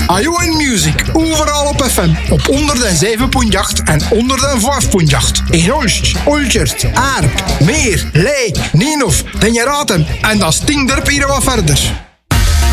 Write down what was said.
Ajo in Music, overal op FM. Op 107.8 en 105.8. In Olst, Olchert, Aarp, Meer, Leek, Nienhof, Den je raadt hem. En dat stinkt er hier wat verder.